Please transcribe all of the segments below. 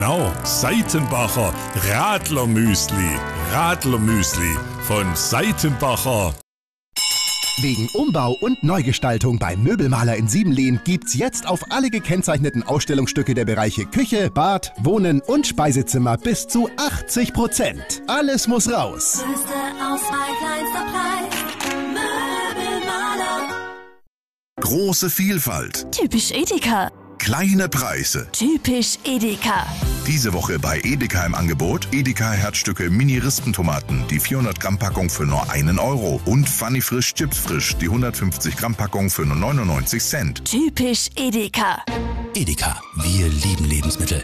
Genau, Seitenbacher Radlermüsli. Radlermüsli von Seitenbacher. Wegen Umbau und Neugestaltung beim Möbelmaler in Siebenlehn gibt's jetzt auf alle gekennzeichneten Ausstellungsstücke der Bereiche Küche, Bad, Wohnen und Speisezimmer bis zu 80%. Alles muss raus. Größte Auswahl, kleinster Preis. Möbelmaler. Große Vielfalt. Typisch Edeka. Kleine Preise. Typisch Edeka. Diese Woche bei Edeka im Angebot Edeka Herzstücke Mini-Rispentomaten, die 400 Gramm Packung für nur 1 Euro. Und Funny Frisch Chips Frisch, die 150 Gramm Packung für nur 99 Cent. Typisch Edeka. Edeka, wir lieben Lebensmittel.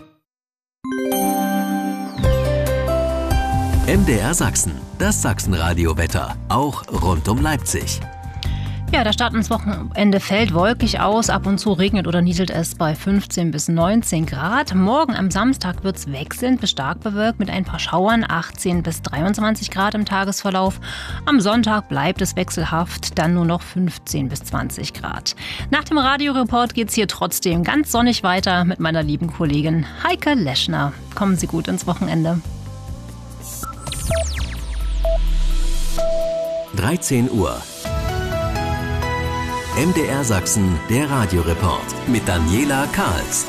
MDR Sachsen, das Sachsenradio-Wetter, auch rund um Leipzig. Ja, der Start ins Wochenende fällt wolkig aus. Ab und zu regnet oder nieselt es bei 15 bis 19 Grad. Morgen am Samstag wird es wechselnd bis stark bewölkt mit ein paar Schauern, 18 bis 23 Grad im Tagesverlauf. Am Sonntag bleibt es wechselhaft, dann nur noch 15 bis 20 Grad. Nach dem Radioreport geht es hier trotzdem ganz sonnig weiter mit meiner lieben Kollegin Heike Leschner. Kommen Sie gut ins Wochenende. 13 Uhr. MDR Sachsen, der Radioreport mit Daniela Karls.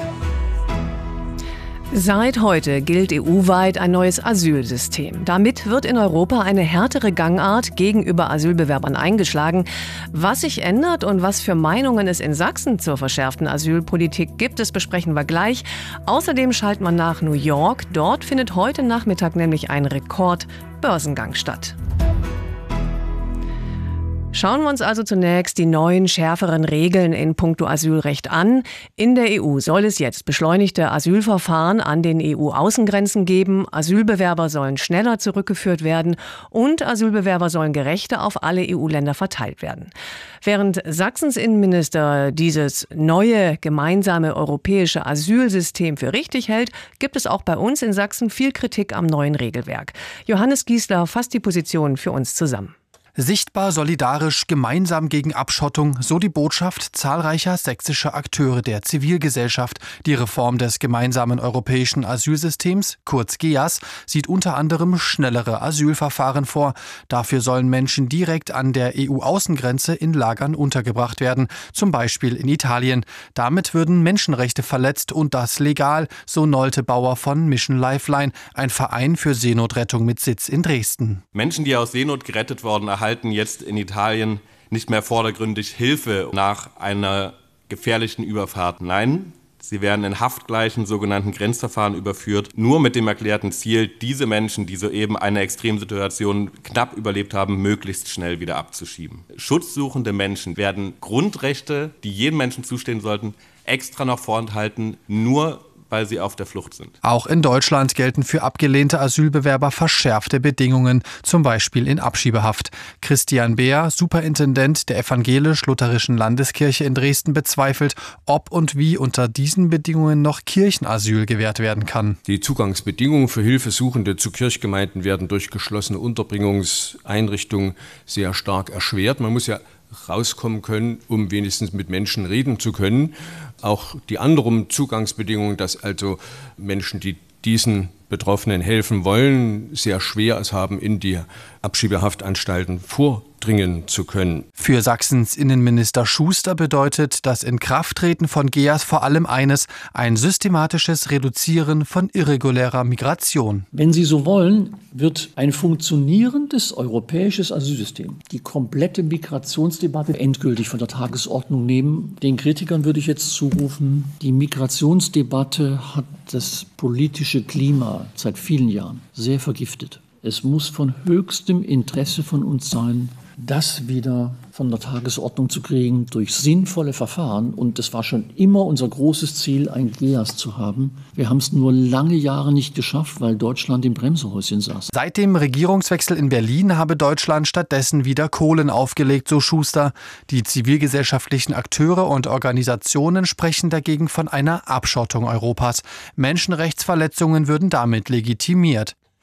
Seit heute gilt EU-weit ein neues Asylsystem. Damit wird in Europa eine härtere Gangart gegenüber Asylbewerbern eingeschlagen. Was sich ändert und was für Meinungen es in Sachsen zur verschärften Asylpolitik gibt, das besprechen wir gleich. Außerdem schalten wir nach New York. Dort findet heute Nachmittag nämlich ein Rekordbörsengang statt. Schauen wir uns also zunächst die neuen, schärferen Regeln in puncto Asylrecht an. In der EU soll es jetzt beschleunigte Asylverfahren an den EU-Außengrenzen geben. Asylbewerber sollen schneller zurückgeführt werden und Asylbewerber sollen gerechter auf alle EU-Länder verteilt werden. Während Sachsens Innenminister dieses neue gemeinsame europäische Asylsystem für richtig hält, gibt es auch bei uns in Sachsen viel Kritik am neuen Regelwerk. Johannes Giesler fasst die Position für uns zusammen. Sichtbar, solidarisch, gemeinsam gegen Abschottung, so die Botschaft zahlreicher sächsischer Akteure der Zivilgesellschaft. Die Reform des gemeinsamen europäischen Asylsystems, kurz GEAS, sieht unter anderem schnellere Asylverfahren vor. Dafür sollen Menschen direkt an der EU-Außengrenze in Lagern untergebracht werden, zum Beispiel in Italien. Damit würden Menschenrechte verletzt und das legal, so Nolte Bauer von Mission Lifeline, ein Verein für Seenotrettung mit Sitz in Dresden. Menschen, die aus Seenot gerettet wurden, erhalten jetzt in Italien nicht mehr vordergründig Hilfe nach einer gefährlichen Überfahrt. Nein, sie werden in haftgleichen sogenannten Grenzverfahren überführt, nur mit dem erklärten Ziel, diese Menschen, die soeben eine Extremsituation knapp überlebt haben, möglichst schnell wieder abzuschieben. Schutzsuchende Menschen werden Grundrechte, die jedem Menschen zustehen sollten, extra noch vorenthalten, nur weil sie auf der Flucht sind. Auch in Deutschland gelten für abgelehnte Asylbewerber verschärfte Bedingungen, zum Beispiel in Abschiebehaft. Christian Beer, Superintendent der Evangelisch-Lutherischen Landeskirche in Dresden, bezweifelt, ob und wie unter diesen Bedingungen noch Kirchenasyl gewährt werden kann. Die Zugangsbedingungen für Hilfesuchende zu Kirchgemeinden werden durch geschlossene Unterbringungseinrichtungen sehr stark erschwert. Man muss ja rauskommen können, um wenigstens mit Menschen reden zu können. Auch die anderen Zugangsbedingungen, dass also Menschen, die diesen Betroffenen helfen wollen, sehr schwer es haben, in die Abschiebehaftanstalten vordringen zu können. Für Sachsens Innenminister Schuster bedeutet das Inkrafttreten von GEAS vor allem eines: ein systematisches Reduzieren von irregulärer Migration. Wenn Sie so wollen, wird ein funktionierendes europäisches Asylsystem die komplette Migrationsdebatte endgültig von der Tagesordnung nehmen. Den Kritikern würde ich jetzt zurufen, die Migrationsdebatte hat das politische Klima seit vielen Jahren sehr vergiftet. Es muss von höchstem Interesse von uns sein, das wieder von der Tagesordnung zu kriegen durch sinnvolle Verfahren. Und es war schon immer unser großes Ziel, ein GEAS zu haben. Wir haben es nur lange Jahre nicht geschafft, weil Deutschland im Bremsehäuschen saß. Seit dem Regierungswechsel in Berlin habe Deutschland stattdessen wieder Kohlen aufgelegt, so Schuster. Die zivilgesellschaftlichen Akteure und Organisationen sprechen dagegen von einer Abschottung Europas. Menschenrechtsverletzungen würden damit legitimiert.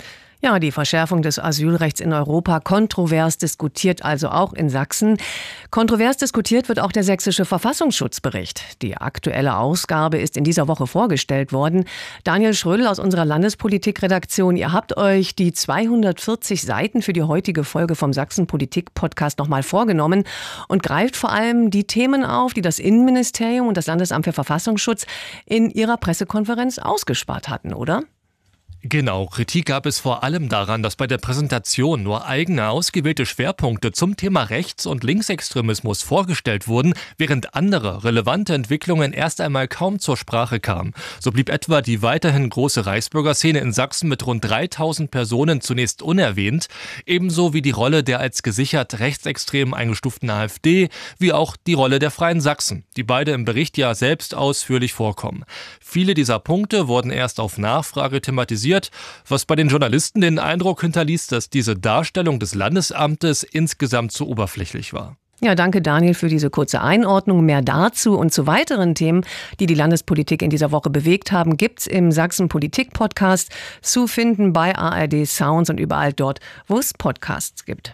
Ja, die Verschärfung des Asylrechts in Europa kontrovers diskutiert, also auch in Sachsen. Kontrovers diskutiert wird auch der sächsische Verfassungsschutzbericht. Die aktuelle Ausgabe ist in dieser Woche vorgestellt worden. Daniel Schrödel aus unserer Landespolitikredaktion, ihr habt euch die 240 Seiten für die heutige Folge vom Sachsen-Politik-Podcast nochmal vorgenommen und greift vor allem die Themen auf, die das Innenministerium und das Landesamt für Verfassungsschutz in ihrer Pressekonferenz ausgespart hatten, oder? Genau, Kritik gab es vor allem daran, dass bei der Präsentation nur eigene ausgewählte Schwerpunkte zum Thema Rechts- und Linksextremismus vorgestellt wurden, während andere relevante Entwicklungen erst einmal kaum zur Sprache kamen. So blieb etwa die weiterhin große Reichsbürgerszene in Sachsen mit rund 3000 Personen zunächst unerwähnt, ebenso wie die Rolle der als gesichert rechtsextrem eingestuften AfD, wie auch die Rolle der Freien Sachsen, die beide im Bericht ja selbst ausführlich vorkommen. Viele dieser Punkte wurden erst auf Nachfrage thematisiert, was bei den Journalisten den Eindruck hinterließ, dass diese Darstellung des Landesamtes insgesamt zu oberflächlich war. Ja, danke Daniel für diese kurze Einordnung. Mehr dazu und zu weiteren Themen, die die Landespolitik in dieser Woche bewegt haben, gibt's im Sachsen-Politik-Podcast zu finden bei ARD Sounds und überall dort, wo es Podcasts gibt.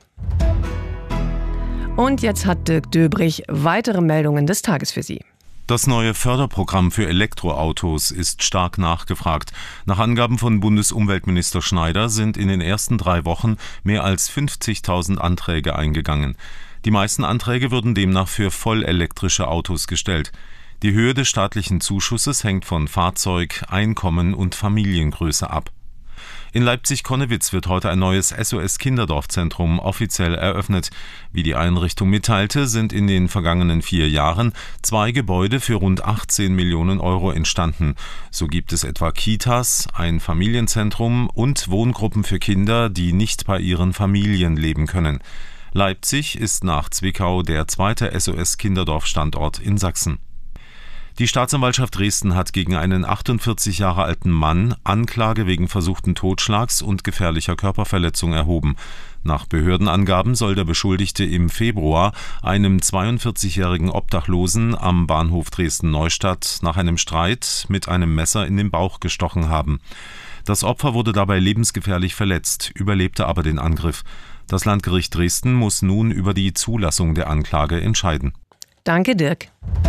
Und jetzt hat Dirk Döbrich weitere Meldungen des Tages für Sie. Das neue Förderprogramm für Elektroautos ist stark nachgefragt. Nach Angaben von Bundesumweltminister Schneider sind in den ersten 3 Wochen mehr als 50.000 Anträge eingegangen. Die meisten Anträge würden demnach für vollelektrische Autos gestellt. Die Höhe des staatlichen Zuschusses hängt von Fahrzeug, Einkommen und Familiengröße ab. In Leipzig-Konnewitz wird heute ein neues SOS-Kinderdorfzentrum offiziell eröffnet. Wie die Einrichtung mitteilte, sind in den vergangenen 4 Jahren 2 Gebäude für rund 18 Millionen Euro entstanden. So gibt es etwa Kitas, ein Familienzentrum und Wohngruppen für Kinder, die nicht bei ihren Familien leben können. Leipzig ist nach Zwickau der 2. SOS-Kinderdorf-Standort in Sachsen. Die Staatsanwaltschaft Dresden hat gegen einen 48 Jahre alten Mann Anklage wegen versuchten Totschlags und gefährlicher Körperverletzung erhoben. Nach Behördenangaben soll der Beschuldigte im Februar einem 42-jährigen Obdachlosen am Bahnhof Dresden-Neustadt nach einem Streit mit einem Messer in den Bauch gestochen haben. Das Opfer wurde dabei lebensgefährlich verletzt, überlebte aber den Angriff. Das Landgericht Dresden muss nun über die Zulassung der Anklage entscheiden. Danke, Dirk.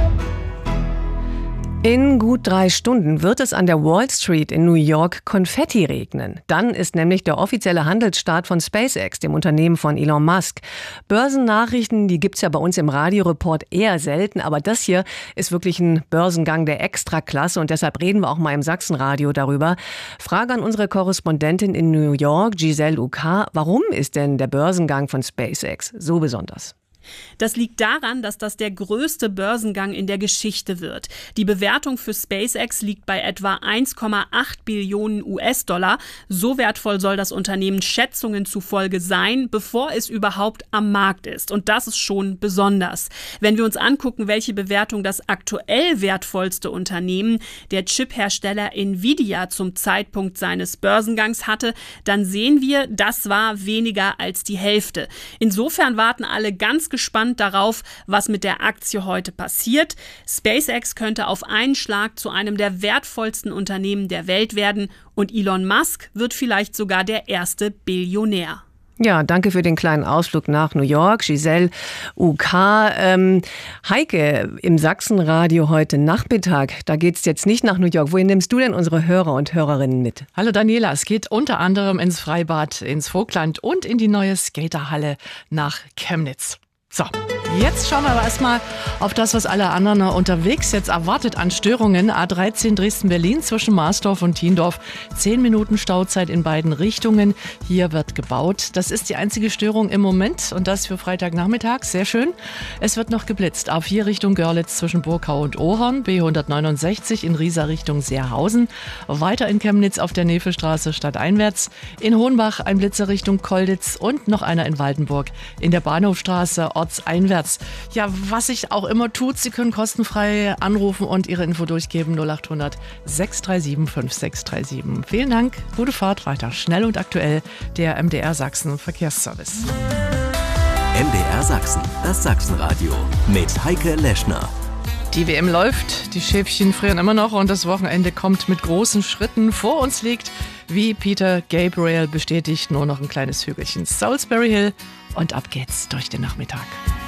In gut 3 Stunden wird es an der Wall Street in New York Konfetti regnen. Dann ist nämlich der offizielle Handelsstart von SpaceX, dem Unternehmen von Elon Musk. Börsennachrichten, die gibt's ja bei uns im Radioreport eher selten, aber das hier ist wirklich ein Börsengang der Extraklasse und deshalb reden wir auch mal im Sachsenradio darüber. Frage an unsere Korrespondentin in New York, Giselle Uka, warum ist denn der Börsengang von SpaceX so besonders? Das liegt daran, dass das der größte Börsengang in der Geschichte wird. Die Bewertung für SpaceX liegt bei etwa 1,8 Billionen US-Dollar. So wertvoll soll das Unternehmen Schätzungen zufolge sein, bevor es überhaupt am Markt ist. Und das ist schon besonders. Wenn wir uns angucken, welche Bewertung das aktuell wertvollste Unternehmen, der Chiphersteller Nvidia, zum Zeitpunkt seines Börsengangs hatte, dann sehen wir, das war weniger als die Hälfte. Insofern warten alle ganz gespannt darauf, was mit der Aktie heute passiert. SpaceX könnte auf einen Schlag zu einem der wertvollsten Unternehmen der Welt werden und Elon Musk wird vielleicht sogar der erste Billionär. Ja, danke für den kleinen Ausflug nach New York, Giselle UK. Heike, im Sachsenradio heute Nachmittag, da geht's jetzt nicht nach New York. Wohin nimmst du denn unsere Hörer und Hörerinnen mit? Hallo Daniela, es geht unter anderem ins Freibad, ins Vogtland und in die neue Skaterhalle nach Chemnitz. So, jetzt schauen wir aber erstmal auf das, was alle anderen unterwegs jetzt erwartet an Störungen. A13 Dresden-Berlin zwischen Marsdorf und Thiendorf. 10 Minuten Stauzeit in beiden Richtungen. Hier wird gebaut. Das ist die einzige Störung im Moment und das für Freitagnachmittag. Sehr schön. Es wird noch geblitzt. A4 Richtung Görlitz zwischen Burgau und Ohorn. B169 in Riesa Richtung Seerhausen. Weiter in Chemnitz auf der Nefelstraße stadteinwärts. In Hohenbach ein Blitzer Richtung Kolditz und noch einer in Waldenburg. In der Bahnhofstraße ortseinwärts. Ja, was sich auch immer tut, Sie können kostenfrei anrufen und Ihre Info durchgeben. 0800 637 5637. Vielen Dank, gute Fahrt weiter. Schnell und aktuell, der MDR Sachsen Verkehrsservice. MDR Sachsen, das Sachsenradio mit Heike Leschner. Die WM läuft, die Schäfchen frieren immer noch und das Wochenende kommt mit großen Schritten. Vor uns liegt, wie Peter Gabriel bestätigt, nur noch ein kleines Hügelchen Salisbury Hill und ab geht's durch den Nachmittag.